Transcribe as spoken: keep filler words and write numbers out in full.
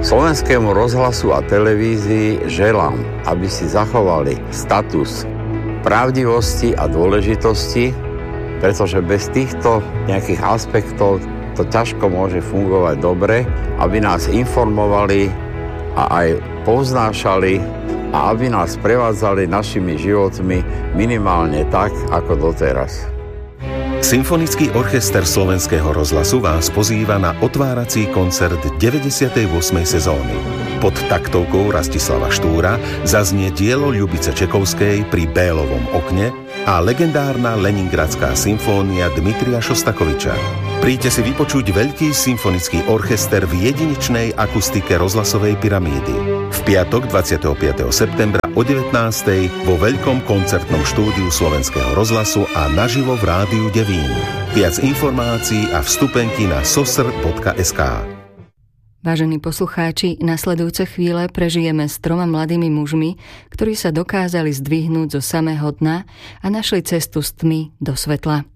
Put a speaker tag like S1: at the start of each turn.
S1: Slovenskému rozhlasu a televízii želám, aby si zachovali status pravdivosti a dôležitosti, pretože bez týchto nejakých aspektov to ťažko môže fungovať dobre, aby nás informovali a aj povznášali a aby nás prevádzali našimi životmi minimálne tak, ako doteraz.
S2: Symfonický orchester Slovenského rozhlasu vás pozýva na otvárací koncert deväťdesiatej ôsmej sezóny. Pod taktovkou Rastislava Štúra zaznie dielo Ľubice Čekovskej Pri Bélovom okne a legendárna Leningradská symfónia Dmitrija Šostakoviča. Príďte si vypočuť veľký symfonický orchester v jedinečnej akustike rozhlasovej pyramídy. V piatok dvadsiateho piateho septembra o devätnástej vo veľkom koncertnom štúdiu Slovenského rozhlasu a naživo v rádiu Devín. Viac informácií a vstupenky na sosr bodka es ká.
S3: Vážení poslucháči, nasledujúce chvíle prežijeme s troma mladými mužmi, ktorí sa dokázali zdvihnúť zo samého dna a našli cestu z tmy do svetla.